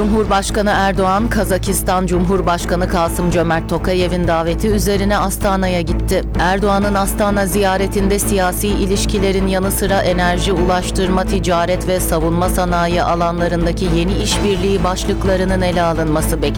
Cumhurbaşkanı Erdoğan, Kazakistan Cumhurbaşkanı Kasım-Cömert Tokayev'in daveti üzerine Astana'ya gitti. Erdoğan'ın Astana ziyaretinde siyasi ilişkilerin yanı sıra enerji, ulaştırma, ticaret ve savunma sanayi alanlarındaki yeni işbirliği başlıklarının ele alınması bekleniyor.